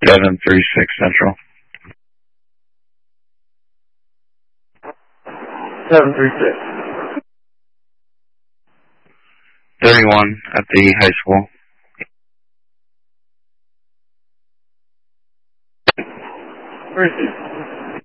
736 Central. 736. 31 at the high school. Where is he?